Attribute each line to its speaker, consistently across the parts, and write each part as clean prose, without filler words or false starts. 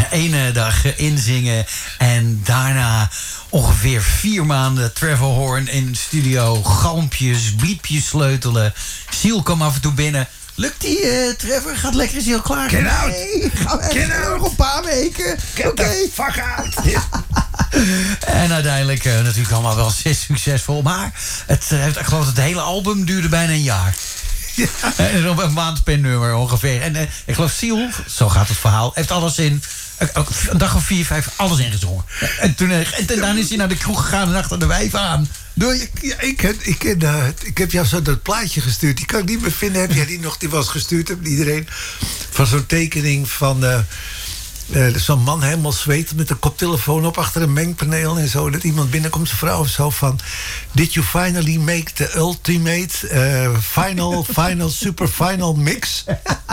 Speaker 1: ene dag inzingen. En daarna ongeveer 4 maanden Trevor Horn in de studio. Galmpjes, bliepjes sleutelen. Siel kwam af en toe binnen. Lukt die, Trevor? Gaat lekker, is hij al klaar?
Speaker 2: Get out!
Speaker 1: Nee, gaan we echt nog een paar weken.
Speaker 2: Get the fuck out!
Speaker 1: En uiteindelijk natuurlijk allemaal wel zeer succesvol. Maar ik geloof dat het hele album duurde bijna een jaar. Ja. En op een maand per nummer ongeveer. En ik geloof Siel, zo gaat het verhaal, heeft alles in een dag of 4, 5 alles ingezongen. En daarna is hij naar de kroeg gegaan en achter de wijf aan. Doei.
Speaker 2: Ja, ik heb jou zo dat plaatje gestuurd. Die kan ik niet meer vinden. Heb jij die nog? Die was gestuurd op iedereen. Van zo'n tekening van zo'n man helemaal zweet met een koptelefoon op achter een mengpaneel en zo. Dat iemand binnenkomt, zijn vrouw of zo van... Did you finally make the ultimate final super final mix?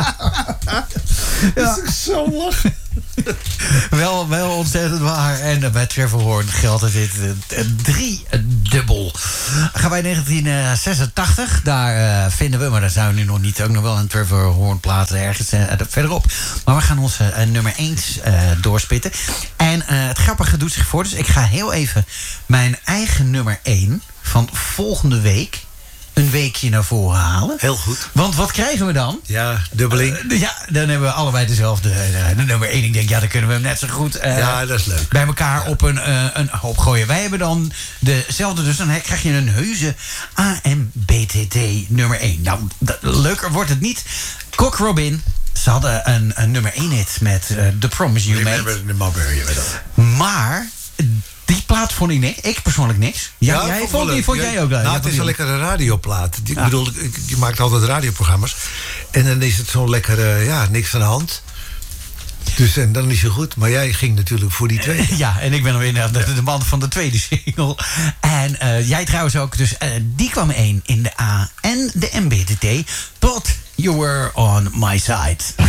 Speaker 1: Ja. Dat is zo lachen. wel ontzettend waar. En bij Trevor Horn geldt dit 3-dubbel. Gaan wij 1986. Daar vinden we, maar daar zijn we nu nog niet, ook nog wel een Trevor Horn plaat ergens verderop. Maar we gaan onze nummer 1 doorspitten. En het grappige doet zich voor. Dus ik ga heel even mijn eigen nummer 1 van volgende week een weekje naar voren halen.
Speaker 2: Heel goed.
Speaker 1: Want wat krijgen we dan?
Speaker 2: Ja, dubbeling.
Speaker 1: Ja, dan hebben we allebei dezelfde de nummer 1. Ik denk, ja, dan kunnen we hem net zo goed
Speaker 2: ja, dat is leuk.
Speaker 1: bij elkaar op een hoop gooien. Wij hebben dan dezelfde, dus dan krijg je een heuse AMBTT nummer 1. Nou, leuker wordt het niet. Cock Robin, ze hadden een nummer 1 hit met The Promise You Made.
Speaker 2: Remember the Mulberry.
Speaker 1: Maar die plaat vond ik persoonlijk niks. Ja, vond jij ook?
Speaker 2: Nou, het is een lekkere radioplaat. Ik bedoel, je maakt altijd radioprogramma's. En dan is het zo'n lekkere, niks aan de hand. Dus en dan is je goed. Maar jij ging natuurlijk voor die tweede.
Speaker 1: Ja, en ik ben weer de man van de tweede single. En jij trouwens ook. Dus die kwam 1 in de A en de MBTT. But you were on my side.